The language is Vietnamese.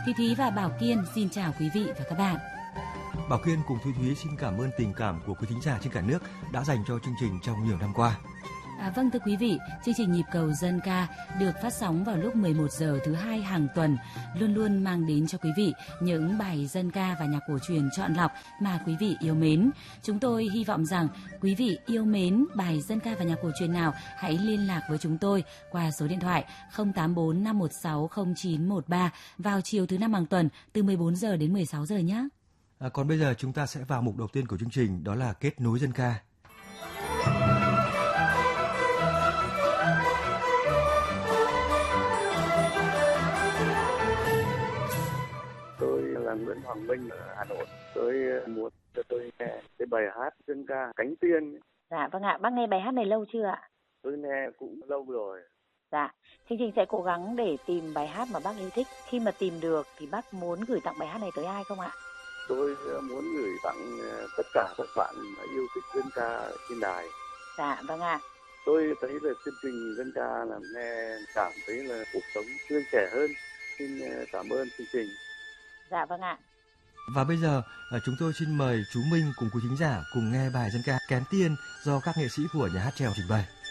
Thúy Thúy và Bảo Kiên xin chào quý vị và các bạn. Bảo Kiên cùng Thúy Thúy xin cảm ơn tình cảm của quý thính giả trên cả nước đã dành cho chương trình trong nhiều năm qua. Vâng thưa quý vị, chương trình Nhịp cầu dân ca được phát sóng vào lúc 11 giờ thứ hai hàng tuần, luôn luôn mang đến cho quý vị những bài dân ca và nhạc cổ truyền chọn lọc mà quý vị yêu mến. Chúng tôi hy vọng rằng quý vị yêu mến bài dân ca và nhạc cổ truyền nào, hãy liên lạc với chúng tôi qua số điện thoại 084 516 0913 vào chiều thứ năm hàng tuần từ 14 giờ đến 16 giờ nhé. Còn bây giờ chúng ta sẽ vào mục đầu tiên của chương trình, đó là kết nối dân ca. Tôi là Nguyễn Hoàng Minh ở Hà Nội. Tôi muốn cho tôi nghe cái bài hát dân ca Cánh Tiên. Dạ vâng ạ, bác nghe bài hát này lâu chưa ạ? Tôi nghe cũng lâu rồi. Dạ, chương trình sẽ cố gắng để tìm bài hát mà bác yêu thích. Khi mà tìm được thì bác muốn gửi tặng bài hát này tới ai không ạ? Tôi muốn gửi tặng tất cả các bạn yêu thích dân ca trên đài. Dạ vâng ạ. Tôi thấy là chương trình dân ca làm nghe cảm thấy là cuộc sống tươi trẻ hơn. Xin cảm ơn chương trình. Dạ vâng ạ. Và bây giờ chúng tôi xin mời chú Minh cùng quý thính giả cùng nghe bài dân ca Cánh Tiên do các nghệ sĩ của nhà hát chèo trình bày.